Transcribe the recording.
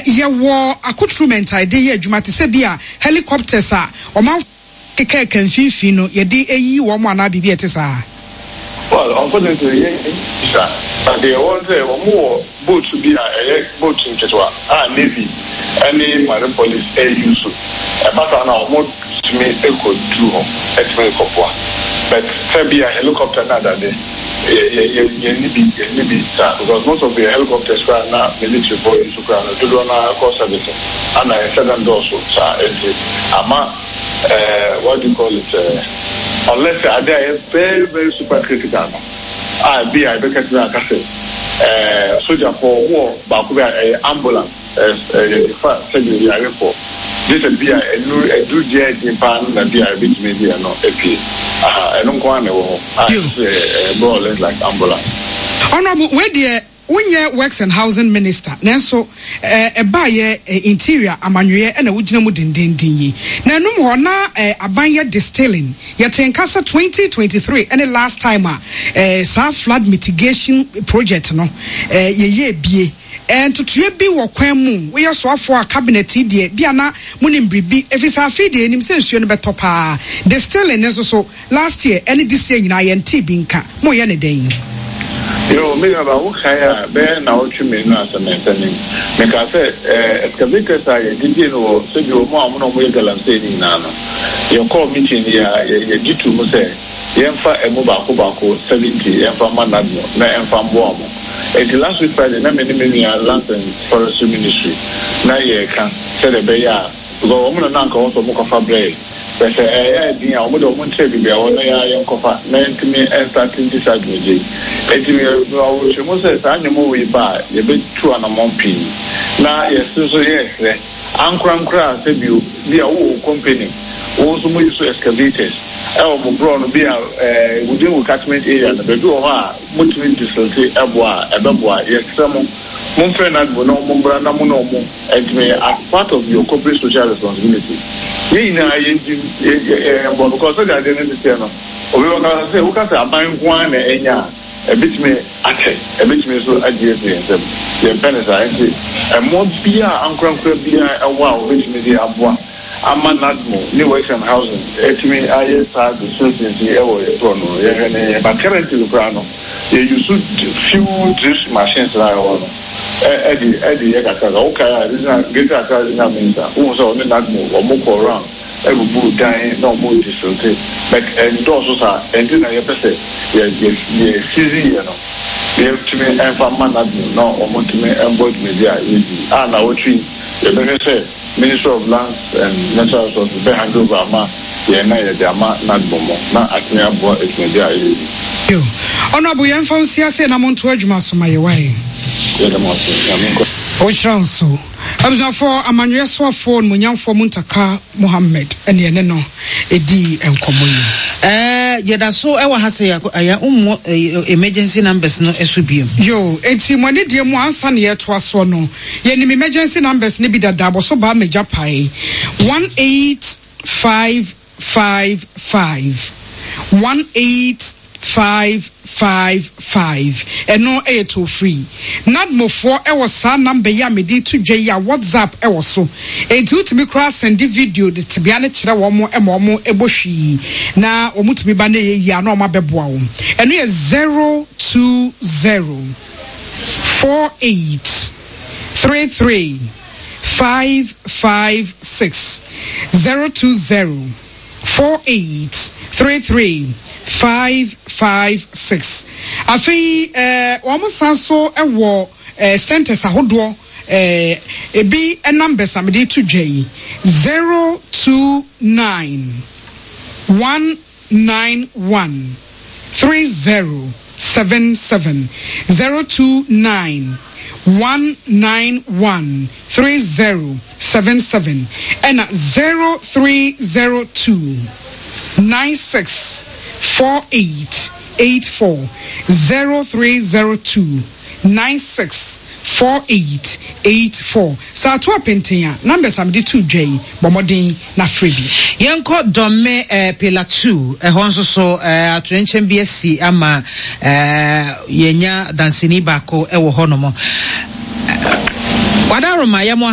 Yewo accoutrement idea adwuma te se bia helicopters a oman keke kan finfin no ye di eyi wo mo ana bibia te sa. Well, unfortunately, but they want more boats to be a boat in Ketwa, Navy, any marine police, use. But now, more to me, echo to at me, but Fabia helicopter another day. Maybe because most of the helicopters are now military boys to ground to do on course service, and I said them also, what do you call it? Unless they are very, very super critical. I better soldier for war, but ambulance, for this will be a do jet in pan and be a bit maybe not a piece. I don't want to more or less like ambulance. Honorable, where dear. When you works and housing minister, Nanso, a buyer, interior, Amanuye, and a Wujinamu Dindin. Now, no more now, a buyer distilling. Yet in Casa 2023, and the last time, South flood mitigation project, no, ye be. And to be Wakwemu, we are so for a cabinet, dear, Biana, Munimbi, if it's a feed in himself, Betopa, distilling is also last year, and this year in INT Binka, Moyane Day. Yo, me about Ukaya, Ben, now to me, not a maintaining. Make I say, excavators are did you know, said your mom, no way, and saying Nana. Your call meeting here, you do to say, Yemfa and Mubako 70, Yemfa Manadmo, Yemfa Boamo. And the last week Friday, na many land and forestry ministry. Now you can say the Baya, because woman and uncle also Mokafa Bray. But idea, I would want to be a young coffee, meant to me and starting this advantage. She must say, animal we buy, a bit true and a mompin. Now, yes, yes, Ankram Crass, said you be a wool company. Also, we used to excavators. Elmo Brown be within catchment area, the Bedouin, Mutuin Distance, Abwa, Ababwa, yes, some Monfrenad, Bono, Mombrana, Monomo, and me as part of your corporate social responsibility. Because I didn't understand. We were going to say, who can say, I'm buying one a bit me a bit me so adjacent the penitentiary and more beer and crankle beer a wow, which me the abwa. I'm not more new works and housing. It me I start the certainty but currently the crown. You should few drift machines like all. Eddie, okay, this is not get a car in a minute. Also, not more or more around. Every bull dying, no more distance. But endorses are, and then I have to say, yes, easy, you know. You have to me and for man, no, or want to me and both media easy. And our tree, the benefit, Minister of Lands and Natural Resources, behind over Ama, Yama, not Bomo, not at me about it media easy. Honorable Yan Fonsia said, I'm on to Edgemas my way. Oshanso. I'm for Amanuye Swafo Munyam for Muntaka Mohammed and Yeneno Edi and Komoyi. Yeda so ewa hase ya emergency numbers no esubiem. Yo, enti mo ne die mo ansa ne yeto aso no. Ye ni emergency numbers ne bi dada bo so ba meja pai. 18555 18555 eno to free nadmo for e was sa number ya me di to dwe ya WhatsApp e was so enti utimi kra send video de tibia ne kire wo mo ebohwi na wo mutimi ba na ye ya na o ma beboa wo eno ye 020 48 33 556 020 48 33 556. Afi wamo sanso ewo centers ahodo ebi numbers amede to J 029 191 3077 029 191 3077 and 0302 96 4884 0302 96 4884. Sa to apentiya numbers am di 2J bomodin na freebie. Yenko dome pela 2 honso so atrenchen BSC ama yenya dansini bako ewo honomo. Wadaroma yemo